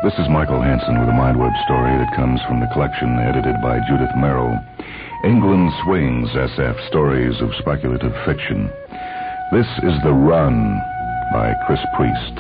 This is Michael Hansen with a Mindweb story that comes from the collection edited by Judith Merrill. England Swings, SF, Stories of Speculative Fiction. This is The Run by Chris Priest.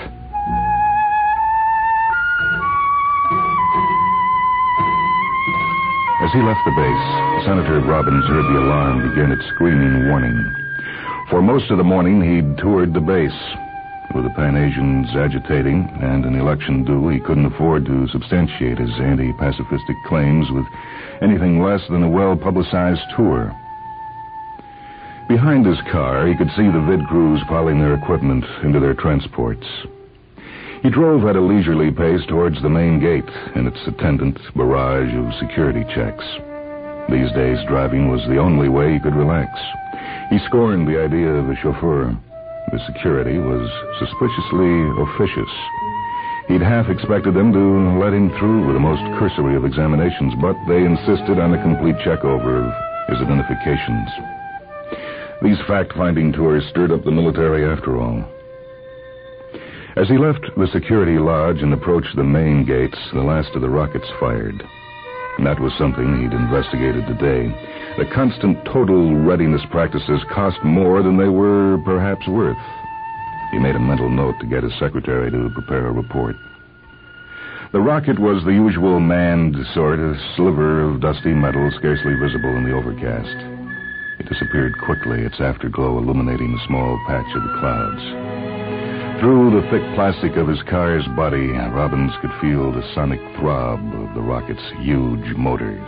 As he left the base, Senator Robbins heard the alarm begin its screaming warning. For most of the morning, he'd toured the base. With the Pan-Asians agitating and an election due, he couldn't afford to substantiate his anti-pacifistic claims with anything less than a well-publicized tour. Behind his car, he could see the vid crews piling their equipment into their transports. He drove at a leisurely pace towards the main gate and its attendant barrage of security checks. These days, driving was the only way he could relax. He scorned the idea of a chauffeur. The security was suspiciously officious. He'd half expected them to let him through with the most cursory of examinations, but they insisted on a complete checkover of his identifications. These fact-finding tours stirred up the military after all. As he left the security lodge and approached the main gates, the last of the rockets fired. And that was something he'd investigated today. The constant total readiness practices cost more than they were perhaps worth. He made a mental note to get his secretary to prepare a report. The rocket was the usual manned sort, a sliver of dusty metal scarcely visible in the overcast. It disappeared quickly, its afterglow illuminating a small patch of the clouds. Through the thick plastic of his car's body, Robbins could feel the sonic throb of the rocket's huge motors.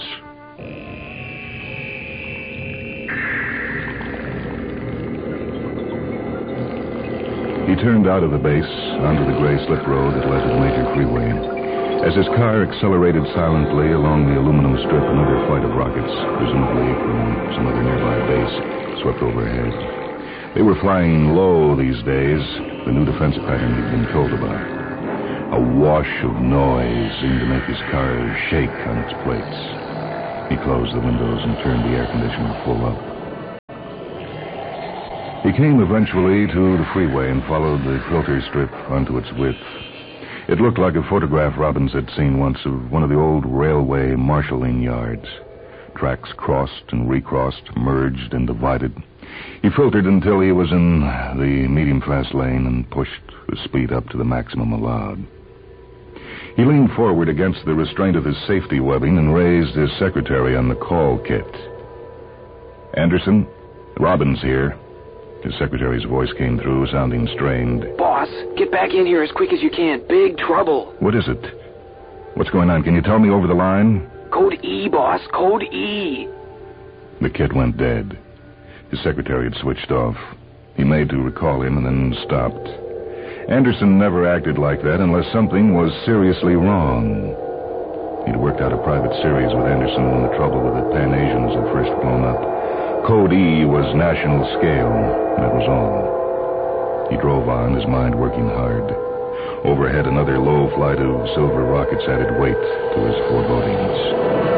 He turned out of the base onto the gray slip road that led to the major freeway. As his car accelerated silently along the aluminum strip, another flight of rockets, presumably from some other nearby base, swept overhead. They were flying low these days, the new defense pattern he'd been told about. A wash of noise seemed to make his car shake on its plates. He closed the windows and turned the air conditioner full up. He came eventually to the freeway and followed the filter strip onto its width. It looked like a photograph Robbins had seen once of one of the old railway marshalling yards. Tracks crossed and recrossed, merged and divided. He filtered until he was in the medium-fast lane and pushed the speed up to the maximum allowed. He leaned forward against the restraint of his safety webbing and raised his secretary on the call kit. Anderson, Robbins here. His secretary's voice came through, sounding strained. Boss, get back in here as quick as you can. Big trouble. What is it? What's going on? Can you tell me over the line? Code E, boss. Code E. The kit went dead. His secretary had switched off. He made to recall him and then stopped. Anderson never acted like that unless something was seriously wrong. He'd worked out a private series with Anderson when the trouble with the Pan-Asians had first blown up. Code E was national scale. That was all. He drove on, his mind working hard. Overhead, another low flight of silver rockets added weight to his forebodings.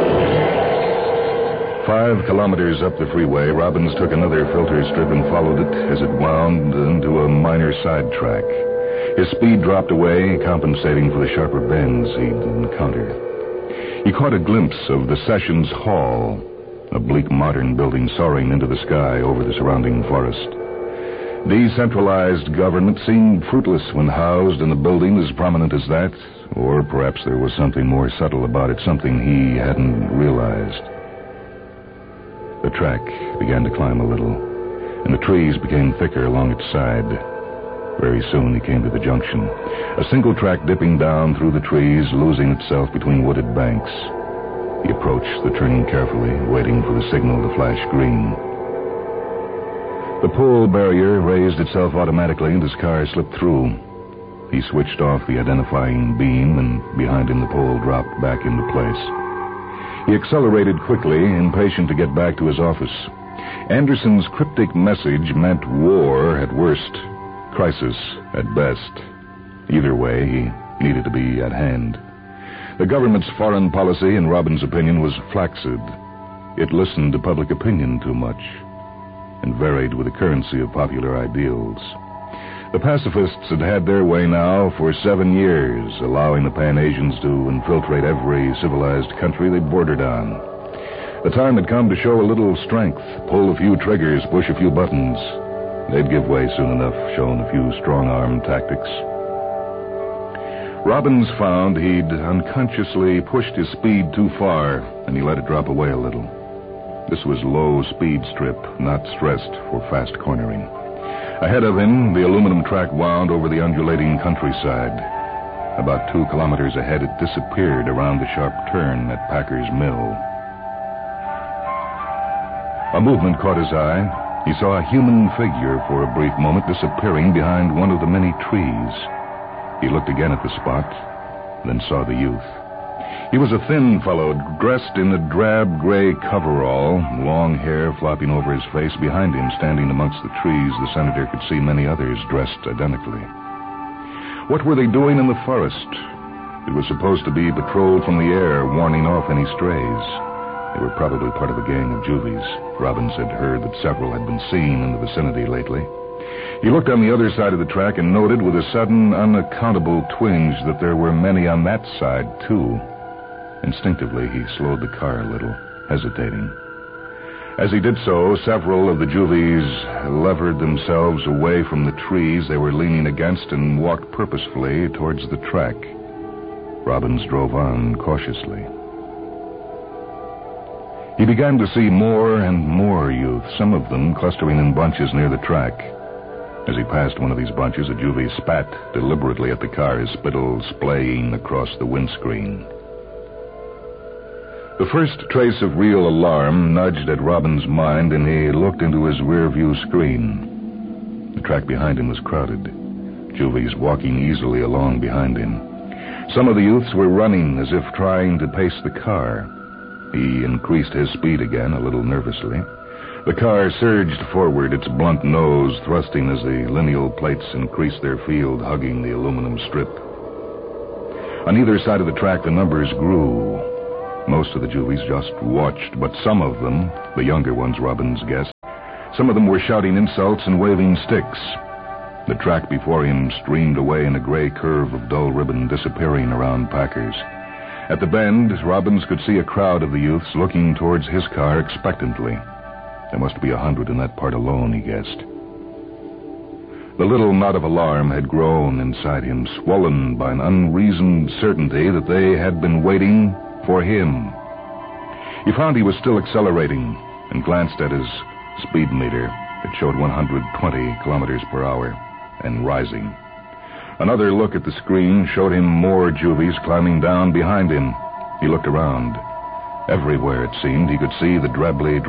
5 kilometers up the freeway, Robbins took another filter strip and followed it as it wound into a minor sidetrack. His speed dropped away, compensating for the sharper bends he'd encountered. He caught a glimpse of the Sessions Hall, a bleak modern building soaring into the sky over the surrounding forest. Decentralized government seemed fruitless when housed in a building as prominent as that, or perhaps there was something more subtle about it, something he hadn't realized. The track began to climb a little, and the trees became thicker along its side. Very soon he came to the junction, a single track dipping down through the trees, losing itself between wooded banks. He approached the turning carefully, waiting for the signal to flash green. The pole barrier raised itself automatically, and his car slipped through. He switched off the identifying beam, and behind him the pole dropped back into place. He accelerated quickly, impatient to get back to his office. Anderson's cryptic message meant war at worst, crisis at best. Either way, he needed to be at hand. The government's foreign policy, in Robbins' opinion, was flaccid. It listened to public opinion too much and varied with the currency of popular ideals. The pacifists had had their way now for 7 years, allowing the Pan-Asians to infiltrate every civilized country they bordered on. The time had come to show a little strength, pull a few triggers, push a few buttons. They'd give way soon enough, showing a few strong-arm tactics. Robbins found he'd unconsciously pushed his speed too far, and he let it drop away a little. This was low-speed strip, not stressed for fast cornering. Ahead of him, the aluminum track wound over the undulating countryside. About 2 kilometers ahead, it disappeared around the sharp turn at Packer's Mill. A movement caught his eye. He saw a human figure for a brief moment disappearing behind one of the many trees. He looked again at the spot, then saw the youth. He was a thin fellow, dressed in a drab gray coverall, long hair flopping over his face. Behind him, standing amongst the trees, the senator could see many others dressed identically. What were they doing in the forest? It was supposed to be patrol from the air, warning off any strays. They were probably part of a gang of juvies. Robbins had heard that several had been seen in the vicinity lately. He looked on the other side of the track and noted with a sudden, unaccountable twinge that there were many on that side, too. Instinctively, he slowed the car a little, hesitating. As he did so, several of the juvies levered themselves away from the trees they were leaning against and walked purposefully towards the track. Robbins drove on cautiously. He began to see more and more youth, some of them clustering in bunches near the track. As he passed one of these bunches, a juvie spat deliberately at the car, his spittle splaying across the windscreen. The first trace of real alarm nudged at Robbins' mind, and he looked into his rear-view screen. The track behind him was crowded, juvies walking easily along behind him. Some of the youths were running as if trying to pace the car. He increased his speed again, a little nervously. The car surged forward, its blunt nose thrusting as the lineal plates increased their field, hugging the aluminum strip. On either side of the track, the numbers grew. Most of the juvies just watched, but some of them, the younger ones, Robbins guessed, some of them were shouting insults and waving sticks. The track before him streamed away in a gray curve of dull ribbon, disappearing around Packer's. At the bend, Robbins could see a crowd of the youths looking towards his car expectantly. There must be 100 in that part alone, he guessed. The little knot of alarm had grown inside him, swollen by an unreasoned certainty that they had been waiting for him. He found he was still accelerating and glanced at his speed meter. It showed 120 kilometers per hour and rising. Another look at the screen showed him more juvies climbing down behind him. He looked around. Everywhere, it seemed, he could see the drably